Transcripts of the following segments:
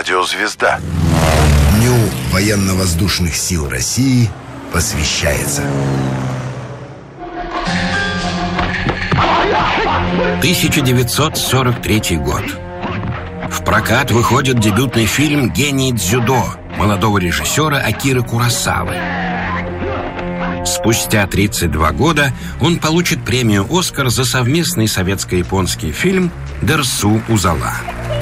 радиозвезда. Дню военно-воздушных сил России посвящается. 1943 год. В прокат выходит дебютный фильм «Гений дзюдо» молодого режиссера Акиры Куросавы. Спустя 32 года он получит премию «Оскар» за совместный советско-японский фильм «Дерсу Узала».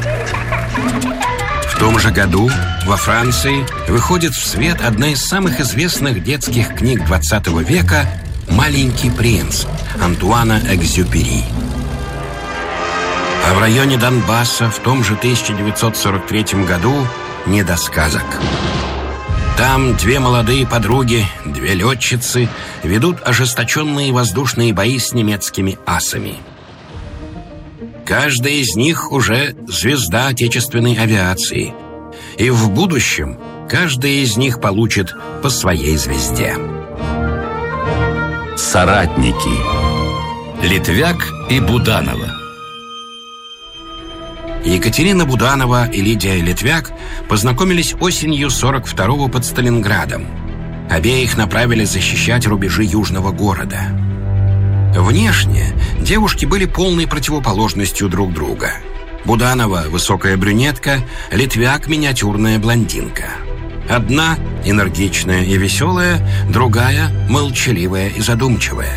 В том же году во Франции выходит в свет одна из самых известных детских книг XX века «Маленький принц» Антуана Экзюпери. А в районе Донбасса в том же 1943 году не до сказок. Там две молодые подруги, две летчицы, ведут ожесточенные воздушные бои с немецкими асами. Каждая из них уже звезда отечественной авиации. И в будущем каждая из них получит по своей звезде. Соратники. Литвяк и Буданова. Екатерина Буданова и Лидия Литвяк познакомились осенью 42-го под Сталинградом. Обеих направили защищать рубежи южного города. Внешне девушки были полной противоположностью друг друга. Буданова – высокая брюнетка, Литвяк – миниатюрная блондинка. Одна – энергичная и веселая, другая – молчаливая и задумчивая.